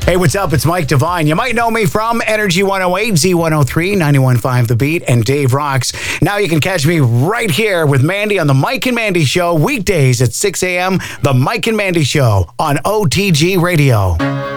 Hey, what's up? It's Mike Devine. You might know me from Energy 108, Z103, 91.5 The Beat, and Dave Rocks. Now you can catch me right here with Mandy on The Mike and Mandy Show, weekdays at 6 a.m. The Mike and Mandy Show on OTG Radio.